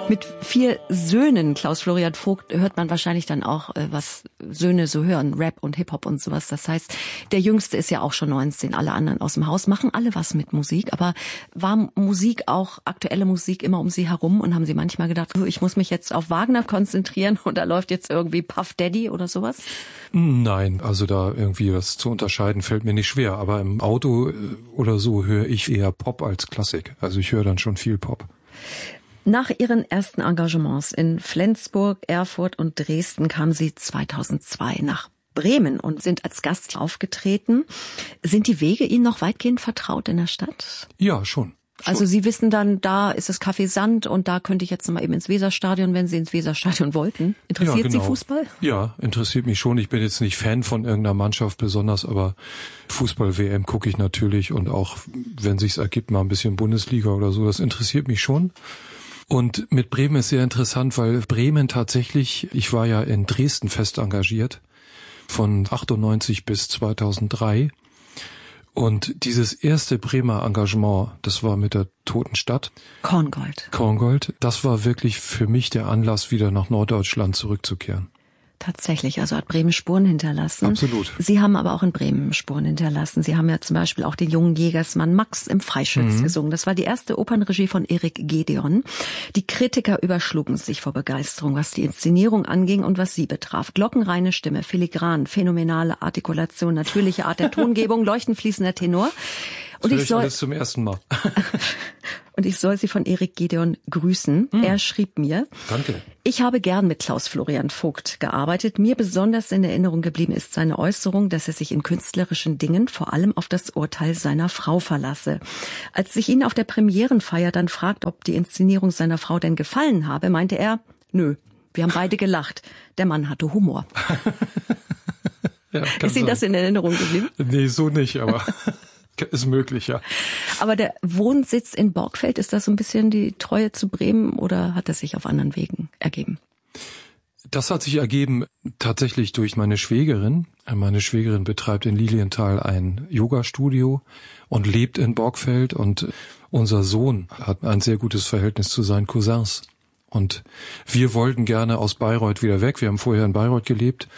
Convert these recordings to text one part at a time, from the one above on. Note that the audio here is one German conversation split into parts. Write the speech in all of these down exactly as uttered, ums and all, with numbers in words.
Mit vier Söhnen, Klaus Florian Vogt, hört man wahrscheinlich dann auch, was Söhne so hören, Rap und Hip-Hop und sowas. Das heißt, der Jüngste ist ja auch schon neunzehn, alle anderen aus dem Haus, machen alle was mit Musik. Aber war Musik auch, aktuelle Musik, immer um Sie herum? Und haben Sie manchmal gedacht, ich muss mich jetzt auf Wagner konzentrieren und da läuft jetzt irgendwie Puff Daddy oder sowas? Nein, also da irgendwie das zu unterscheiden fällt mir nicht schwer. Aber im Auto oder so höre ich eher Pop als Klassik. Also ich höre dann schon viel Pop. Nach ihren ersten Engagements in Flensburg, Erfurt und Dresden kamen Sie zweitausendzwei nach Bremen und sind als Gast aufgetreten. Sind die Wege Ihnen noch weitgehend vertraut in der Stadt? Ja, schon. Also Sie wissen dann, da ist das Café Sand und da könnte ich jetzt noch mal eben ins Weserstadion, wenn Sie ins Weserstadion wollten. Interessiert ja, genau. Sie Fußball? Ja, interessiert mich schon. Ich bin jetzt nicht Fan von irgendeiner Mannschaft besonders, aber Fußball-W M gucke ich natürlich und auch, wenn sich's ergibt, mal ein bisschen Bundesliga oder so. Das interessiert mich schon. Und mit Bremen ist sehr interessant, weil Bremen tatsächlich, ich war ja in Dresden fest engagiert, von achtundneunzig bis zweitausenddrei. Und dieses erste Bremer Engagement, das war mit der Toten Stadt. Korngold. Korngold, das war wirklich für mich der Anlass, wieder nach Norddeutschland zurückzukehren. Tatsächlich, also hat Bremen Spuren hinterlassen. Absolut. Sie haben aber auch in Bremen Spuren hinterlassen. Sie haben ja zum Beispiel auch den jungen Jägersmann Max im Freischütz mhm. gesungen. Das war die erste Opernregie von Erik Gedeon. Die Kritiker überschlugen sich vor Begeisterung, was die Inszenierung anging und was sie betraf. Glockenreine Stimme, filigran, phänomenale Artikulation, natürliche Art der Tongebung, leuchtend fließender Tenor. Und das ich soll alles zum ersten Mal. Und ich soll Sie von Erik Gedeon grüßen. Hm. Er schrieb mir, Danke. Ich habe gern mit Klaus Florian Vogt gearbeitet. Mir besonders in Erinnerung geblieben ist seine Äußerung, dass er sich in künstlerischen Dingen vor allem auf das Urteil seiner Frau verlasse. Als ich ihn auf der Premierenfeier dann fragt, ob die Inszenierung seiner Frau denn gefallen habe, meinte er, nö, wir haben beide gelacht. Der Mann hatte Humor. Ja, ist Ihnen das in Erinnerung geblieben? Nee, so nicht, aber... Ist möglich, ja. Aber der Wohnsitz in Borgfeld, ist das so ein bisschen die Treue zu Bremen oder hat das sich auf anderen Wegen ergeben? Das hat sich ergeben tatsächlich durch meine Schwägerin. Meine Schwägerin betreibt in Lilienthal ein Yoga-Studio und lebt in Borgfeld. Und unser Sohn hat ein sehr gutes Verhältnis zu seinen Cousins. Und wir wollten gerne aus Bayreuth wieder weg. Wir haben vorher in Bayreuth gelebt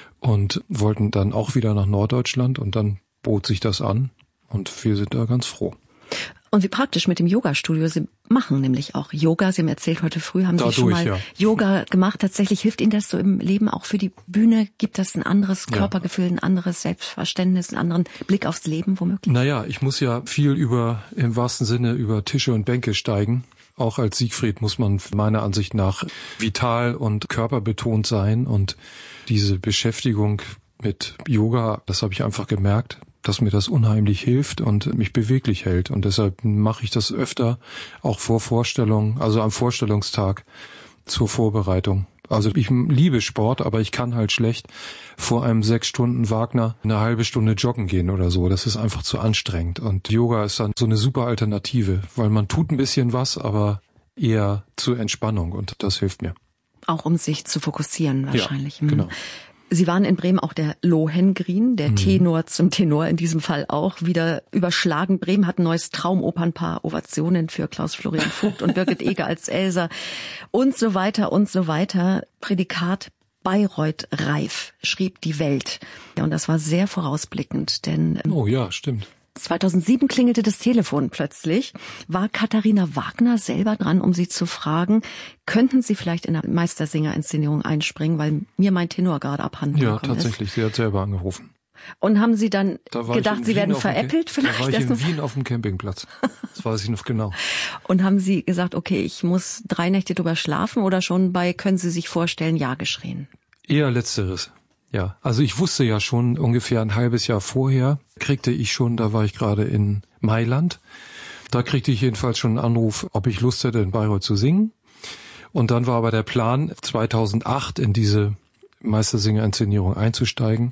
und wollten dann auch wieder nach Norddeutschland. Und dann bot sich das an. Und wir sind da ganz froh. Und wie praktisch mit dem Yoga-Studio. Sie machen nämlich auch Yoga. Sie haben erzählt, heute früh haben Dadurch, Sie schon mal ja. Yoga gemacht. Tatsächlich hilft Ihnen das so im Leben auch für die Bühne? Gibt das ein anderes Körpergefühl, ein anderes Selbstverständnis, einen anderen Blick aufs Leben womöglich? Naja, ich muss ja viel über, im wahrsten Sinne, über Tische und Bänke steigen. Auch als Siegfried muss man meiner Ansicht nach vital und körperbetont sein. Und diese Beschäftigung mit Yoga, das habe ich einfach gemerkt, dass mir das unheimlich hilft und mich beweglich hält. Und deshalb mache ich das öfter, auch vor Vorstellungen, also am Vorstellungstag zur Vorbereitung. Also ich liebe Sport, aber ich kann halt schlecht vor einem sechs Stunden Wagner eine halbe Stunde joggen gehen oder so. Das ist einfach zu anstrengend. Und Yoga ist dann so eine super Alternative, weil man tut ein bisschen was, aber eher zur Entspannung und das hilft mir. Auch um sich zu fokussieren wahrscheinlich. Ja, genau. Sie waren in Bremen auch der Lohengrin, der mhm. Tenor zum Tenor in diesem Fall auch, wieder überschlagen. Bremen hat ein neues Traumopernpaar, Ovationen für Klaus Florian Vogt und Birgit Eger als Elsa und so weiter und so weiter. Prädikat Bayreuth reif, schrieb die Welt. Ja, und das war sehr vorausblickend, denn... Oh ja, stimmt. zweitausendsieben klingelte das Telefon plötzlich. War Katharina Wagner selber dran, um Sie zu fragen, könnten Sie vielleicht in der Meistersinger-Inszenierung einspringen, weil mir mein Tenor gerade abhanden Ja, gekommen tatsächlich. ist. Sie hat selber angerufen. Und haben Sie dann Da gedacht, Sie werden veräppelt vielleicht? Da war ich in Wien auf dem Campingplatz. Das weiß ich noch genau. Und haben Sie gesagt, okay, ich muss drei Nächte drüber schlafen oder schon bei, können Sie sich vorstellen, ja geschrien? Eher Letzteres. Ja, also ich wusste ja schon ungefähr ein halbes Jahr vorher, kriegte ich schon, da war ich gerade in Mailand, da kriegte ich jedenfalls schon einen Anruf, ob ich Lust hätte, in Bayreuth zu singen. Und dann war aber der Plan, zweitausendacht in diese Meistersinger-Inszenierung einzusteigen.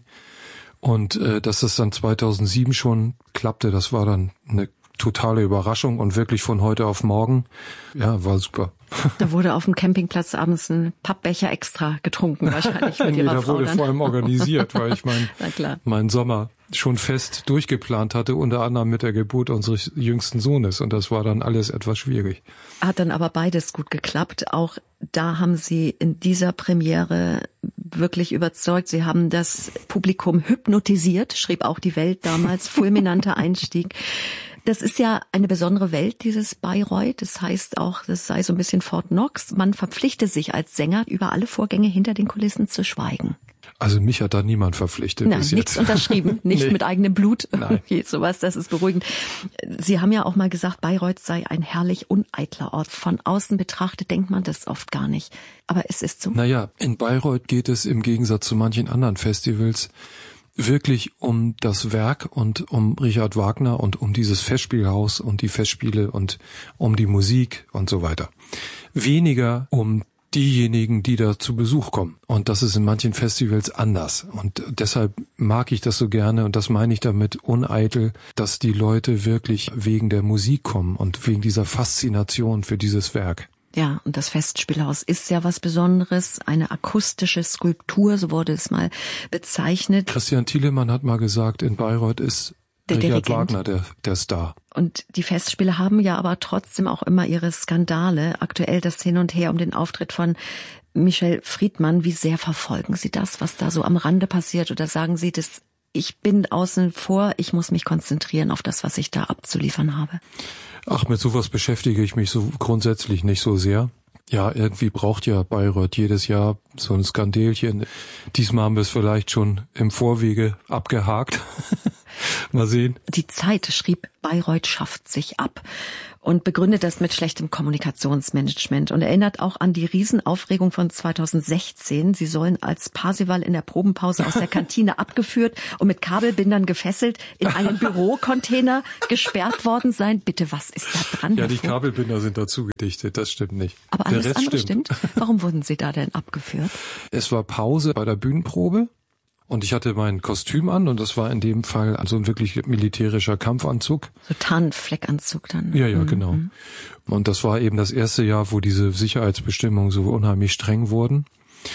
Und äh, dass das dann zweitausendsieben schon klappte, das war dann eine totale Überraschung und wirklich von heute auf morgen, ja, war super. Da wurde auf dem Campingplatz abends ein Pappbecher extra getrunken wahrscheinlich mit nee, Ihrer da Frau wurde dann. vor allem organisiert, weil ich mein, mein Sommer schon fest durchgeplant hatte, unter anderem mit der Geburt unseres jüngsten Sohnes. Und das war dann alles etwas schwierig. Hat dann aber beides gut geklappt. Auch da haben Sie in dieser Premiere wirklich überzeugt. Sie haben das Publikum hypnotisiert, schrieb auch die Welt damals. Fulminanter Einstieg. Das ist ja eine besondere Welt, dieses Bayreuth. Das heißt auch, das sei so ein bisschen Fort Knox. Man verpflichte sich als Sänger, über alle Vorgänge hinter den Kulissen zu schweigen. Also mich hat da niemand verpflichtet. Nein, bis nichts jetzt. unterschrieben, nicht Nee. mit eigenem Blut. Nein. Sowas, das ist beruhigend. Sie haben ja auch mal gesagt, Bayreuth sei ein herrlich uneitler Ort. Von außen betrachtet denkt man das oft gar nicht. Aber es ist so. Naja, in Bayreuth geht es im Gegensatz zu manchen anderen Festivals wirklich um das Werk und um Richard Wagner und um dieses Festspielhaus und die Festspiele und um die Musik und so weiter. Weniger um diejenigen, die da zu Besuch kommen. Und das ist in manchen Festivals anders. Und deshalb mag ich das so gerne und das meine ich damit uneitel, dass die Leute wirklich wegen der Musik kommen und wegen dieser Faszination für dieses Werk. Ja, und das Festspielhaus ist ja was Besonderes, eine akustische Skulptur, so wurde es mal bezeichnet. Christian Thielemann hat mal gesagt, in Bayreuth ist Der Richard Dirigent. Wagner der, der Star. Und die Festspiele haben ja aber trotzdem auch immer ihre Skandale. Aktuell das Hin und Her um den Auftritt von Michel Friedmann. Wie sehr verfolgen Sie das, was da so am Rande passiert? Oder sagen Sie, das, ich bin außen vor, ich muss mich konzentrieren auf das, was ich da abzuliefern habe? Ach, mit sowas beschäftige ich mich so grundsätzlich nicht so sehr. Ja, irgendwie braucht ja Bayreuth jedes Jahr so ein Skandelchen. Diesmal haben wir es vielleicht schon im Vorwege abgehakt. Mal sehen. Die Zeit schrieb, Bayreuth schafft sich ab und begründet das mit schlechtem Kommunikationsmanagement und erinnert auch an die Riesenaufregung von zweitausendsechzehn. Sie sollen als Parsival in der Probenpause aus der Kantine abgeführt und mit Kabelbindern gefesselt in einen Bürocontainer gesperrt worden sein. Bitte, was ist da dran? Ja, die Herr Vogt? Kabelbinder sind dazu gedichtet, das stimmt nicht. Aber Der alles Rest andere stimmt. Warum wurden Sie da denn abgeführt? Es war Pause bei der Bühnenprobe. Und ich hatte mein Kostüm an und das war in dem Fall so ein wirklich militärischer Kampfanzug. So Tarnfleckanzug dann. Ja, ja, Mhm. genau. Und das war eben das erste Jahr, wo diese Sicherheitsbestimmungen so unheimlich streng wurden.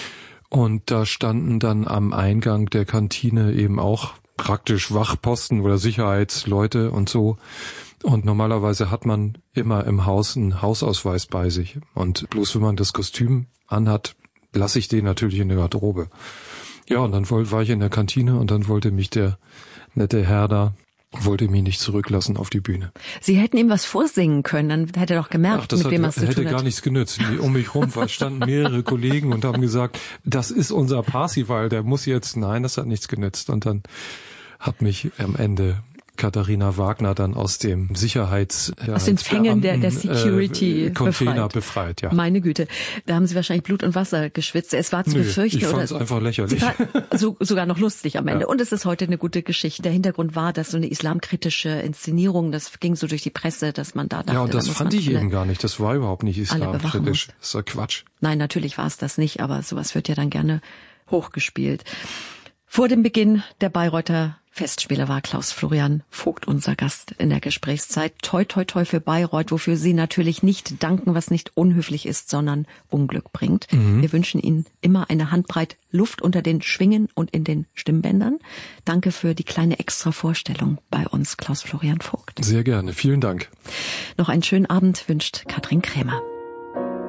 Und da standen dann am Eingang der Kantine eben auch praktisch Wachposten oder Sicherheitsleute und so. Und normalerweise hat man immer im Haus einen Hausausweis bei sich. Und bloß wenn man das Kostüm anhat, lasse ich den natürlich in der Garderobe. Ja, und dann war ich in der Kantine und dann wollte mich der nette Herr da, wollte mich nicht zurücklassen auf die Bühne. Sie hätten ihm was vorsingen können, dann hätte er doch gemerkt, Ach, das mit hat, wem er es zu hätte tun gar hat. nichts genützt. Um mich rum standen mehrere Kollegen und haben gesagt, das ist unser Parsival, der muss jetzt, nein, das hat nichts genützt. Und dann hat mich am Ende Katharina Wagner dann aus dem Sicherheits ja, Aus den Fängen der, der äh, Security Container befreit. befreit, ja. Meine Güte, da haben Sie wahrscheinlich Blut und Wasser geschwitzt. Es war zu Nö, befürchten. ich fand es oder einfach lächerlich. war so, sogar noch lustig am Ende. Ja. Und es ist heute eine gute Geschichte. Der Hintergrund war, dass so eine islamkritische Inszenierung, das ging so durch die Presse, dass man da dachte, Ja, und das da muss fand man ich alle- eben gar nicht. Das war überhaupt nicht alle bewachen islamkritisch. muss. Das ist ja Quatsch. Nein, natürlich war es das nicht, aber sowas wird ja dann gerne hochgespielt. Vor dem Beginn der Bayreuther Festspiele war Klaus Florian Vogt unser Gast in der Gesprächszeit. Toi, toi, toi für Bayreuth, wofür Sie natürlich nicht danken, was nicht unhöflich ist, sondern Unglück bringt. Mhm. Wir wünschen Ihnen immer eine Handbreit Luft unter den Schwingen und in den Stimmbändern. Danke für die kleine extra Vorstellung bei uns, Klaus Florian Vogt. Sehr gerne. Vielen Dank. Noch einen schönen Abend wünscht Katrin Krämer.